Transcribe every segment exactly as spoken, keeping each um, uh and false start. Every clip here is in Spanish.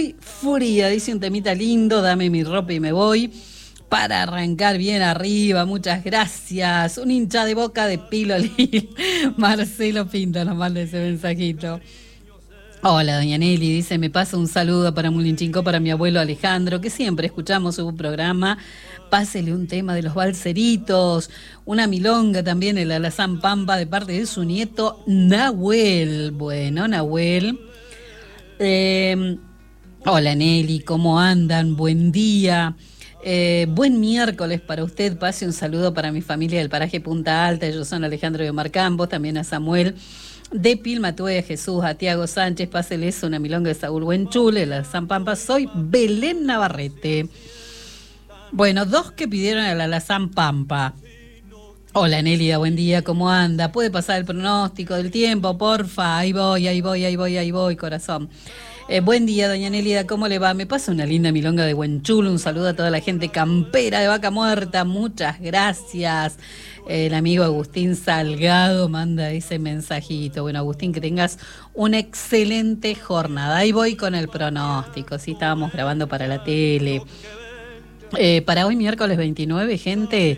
muy fría, dice un temita lindo, dame mi ropa y me voy. Para arrancar bien arriba, muchas gracias. Un hincha de Boca de Pilolín. Marcelo Pinto nos manda ese mensajito. Hola, doña Nelly, dice, me pasa un saludo para Mulinchinco, para mi abuelo Alejandro, que siempre escuchamos su programa. Pásele un tema de los balseritos, una milonga también, el Alazán Pampa, de parte de su nieto Nahuel. Bueno, Nahuel. Eh, hola, Nelly, ¿cómo andan? Buen día. Eh, buen miércoles para usted. Pase un saludo para mi familia del paraje Punta Alta. Ellos son Alejandro de Omar Campos, también a Samuel de Pilmatue, a Jesús, a Tiago Sánchez. Páseles una milonga de Saúl Buenchule, la San Pampa. Soy Belén Navarrete. Bueno, dos que pidieron a la San Pampa. Hola, Nélida, buen día, ¿cómo anda? ¿Puede pasar el pronóstico del tiempo, porfa? Ahí voy, ahí voy, ahí voy, ahí voy, corazón. Eh, buen día, doña Nélida, ¿cómo le va? Me pasa una linda milonga de Huenchulo, un saludo a toda la gente campera de Vaca Muerta, muchas gracias. Eh, el amigo Agustín Salgado manda ese mensajito. Bueno, Agustín, que tengas una excelente jornada. Ahí voy con el pronóstico, sí, estábamos grabando para la tele. Eh, para hoy, miércoles veintinueve, gente,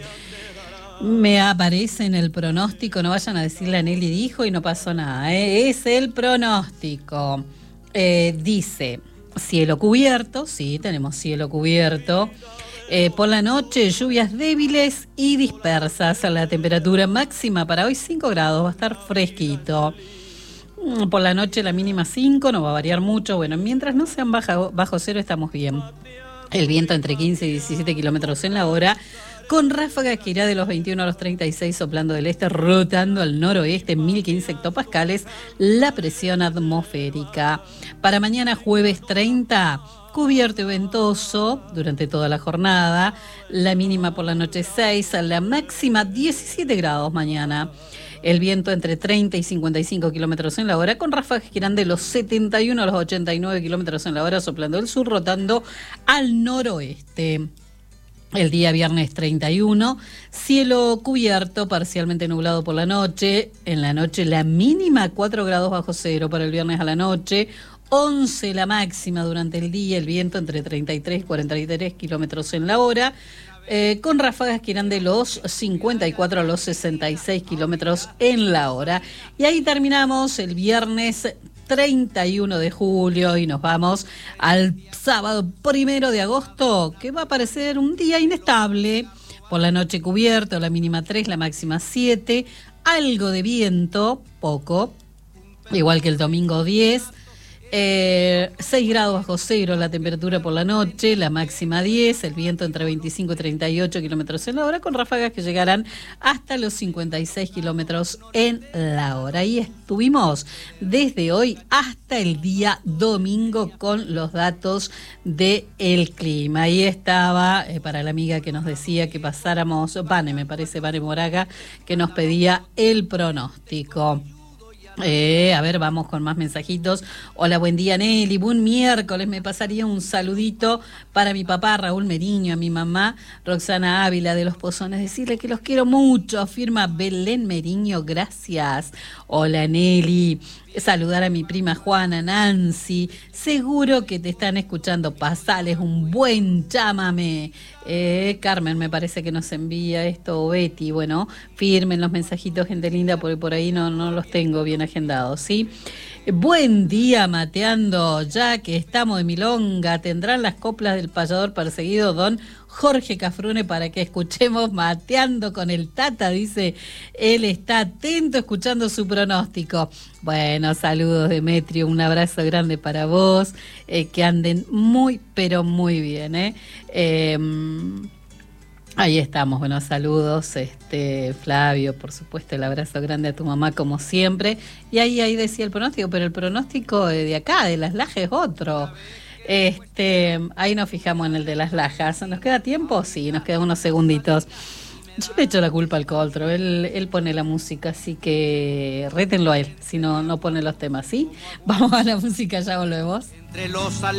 me aparece en el pronóstico, no vayan a decirle a Nelly dijo y no pasó nada, ¿eh? Es el pronóstico. Eh, dice, cielo cubierto, sí, tenemos cielo cubierto. Eh, por la noche, lluvias débiles y dispersas. La temperatura máxima para hoy cinco grados, va a estar fresquito. Por la noche la mínima cinco, no va a variar mucho. Bueno, mientras no sean baja, bajo cero estamos bien. El viento entre quince y diecisiete kilómetros en la hora, con ráfagas que irá de los veintiuno a los treinta y seis, soplando del este, rotando al noroeste, mil quince hectopascales, la presión atmosférica. Para mañana jueves treinta, cubierto y ventoso durante toda la jornada, la mínima por la noche seis, la máxima diecisiete grados mañana. El viento entre treinta y cincuenta y cinco kilómetros en la hora, con ráfagas que irán de los setenta y uno a los ochenta y nueve kilómetros en la hora, soplando del sur, rotando al noroeste. El día viernes treinta y uno, cielo cubierto, parcialmente nublado por la noche. En la noche la mínima cuatro grados bajo cero para el viernes a la noche, once la máxima durante el día, el viento entre treinta y tres y cuarenta y tres kilómetros en la hora, eh, con ráfagas que irán de los cincuenta y cuatro a los sesenta y seis kilómetros en la hora. Y ahí terminamos el viernes treinta y uno de julio y nos vamos al sábado primero de agosto, que va a parecer un día inestable. Por la noche cubierto, la mínima tres, la máxima siete, algo de viento, poco, igual que el domingo diez, eh, seis grados bajo cero la temperatura por la noche, la máxima diez, el viento entre veinticinco y treinta y ocho kilómetros en la hora, con ráfagas que llegarán hasta los cincuenta y seis kilómetros en la hora. Ahí estuvimos desde hoy hasta el día domingo con los datos del clima. Ahí estaba, eh, para la amiga que nos decía que pasáramos, Vane, me parece, Vane Moraga, que nos pedía el pronóstico. Eh, a ver, vamos con más mensajitos. Hola, buen día, Nelly, buen miércoles. Me pasaría un saludito para mi papá Raúl Meriño, a mi mamá Roxana Ávila de Los Pozones, decirle que los quiero mucho. Firma Belén Meriño, gracias. Hola, Nelly. Saludar a mi prima Juana, Nancy, seguro que te están escuchando. Pasales un buen chámame. Eh, Carmen me parece que nos envía esto, o Betty. Bueno, firmen los mensajitos, gente linda, porque por ahí no, no los tengo bien agendados, ¿sí? Buen día, mateando, ya que estamos de milonga, tendrán las coplas del payador perseguido don Jorge Cafrune para que escuchemos mateando con el Tata, dice, él está atento escuchando su pronóstico. Bueno, saludos, Demetrio, un abrazo grande para vos, eh, que anden muy, pero muy bien, ¿eh? eh Ahí estamos, buenos saludos, este Flavio, por supuesto, el abrazo grande a tu mamá como siempre. Y ahí ahí decía el pronóstico, pero el pronóstico de acá, de Las Lajas, es otro. Este, ahí nos fijamos en el de Las Lajas. ¿Nos queda tiempo? Sí, nos quedan unos segunditos. Yo le echo la culpa al Coltro, él, él pone la música, así que rétenlo a él, si no, no pone los temas, ¿sí? Vamos a la música, ya volvemos. Entre los